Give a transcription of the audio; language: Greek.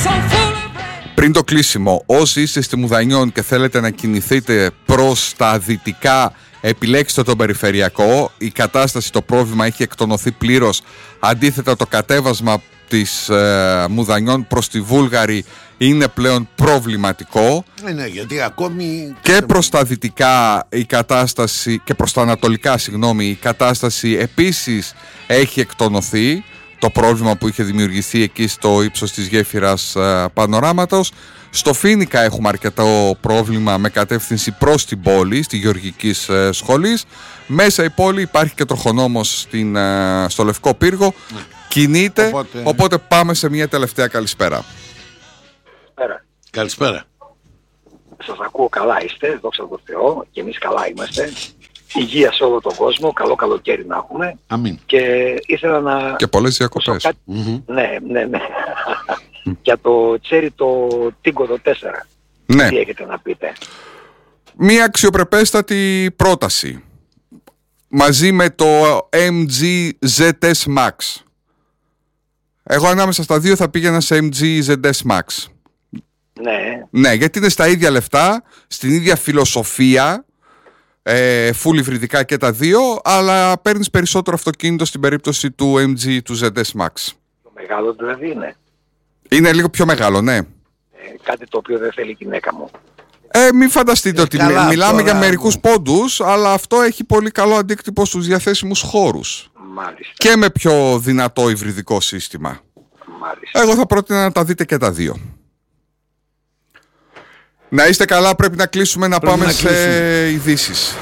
Πριν το κλείσιμο, όσοι είστε στη Μουδανιών και θέλετε να κινηθείτε προς τα δυτικά, επιλέξτε τον περιφερειακό. Η κατάσταση, το πρόβλημα έχει εκτονωθεί πλήρως. Αντίθετα, το κατέβασμα της Μουδανιών προς τη Βούλγαρη είναι πλέον προβληματικό. Ναι, γιατί ακόμη και προς τα δυτικά η κατάσταση, και προς τα ανατολικά, συγγνώμη, η κατάσταση επίσης έχει εκτονωθεί. Το πρόβλημα που είχε δημιουργηθεί εκεί στο ύψος της γέφυρας Πανοράματος. Στο Φοίνικα έχουμε αρκετό πρόβλημα με κατεύθυνση προς την πόλη, στη Γεωργικής Σχολής. Μέσα η πόλη υπάρχει και τροχονόμος στο Λευκό Πύργο. Κινείται, οπότε πάμε σε μια τελευταία καλησπέρα. Καλησπέρα. Σας ακούω, καλά είστε, δόξα τω Θεώ, και εμείς καλά είμαστε. Υγεία σε όλο τον κόσμο, καλό καλοκαίρι να έχουμε. Αμήν. Και ήθελα να... Και πολλές διακοπές. Ναι. Για το τσέρι το Τίγκο το 4. Ναι. Τι έχετε να πείτε? Μία αξιοπρεπέστατη πρόταση. Μαζί με το MG ZS Max. Εγώ ανάμεσα στα δύο θα πήγαινα σε MG ZS Max. Ναι, γιατί είναι στα ίδια λεφτά, στην ίδια φιλοσοφία, full υβριδικά και τα δύο, αλλά παίρνεις περισσότερο αυτοκίνητο στην περίπτωση του MG του ZS Max. Το μεγάλο δηλαδή είναι. Είναι λίγο πιο μεγάλο, ναι. Κάτι το οποίο δεν θέλει η γυναίκα μου. Μην φανταστείτε ότι μιλάμε για μερικούς πόντους, αλλά αυτό έχει πολύ καλό αντίκτυπο στους διαθέσιμους χώρους. Μάλιστα. Και με πιο δυνατό υβριδικό σύστημα. Μάλιστα. Εγώ θα πρότεινα να τα δείτε και τα δύο. Να είστε καλά, πρέπει να κλείσουμε, να πάμε σε ειδήσεις.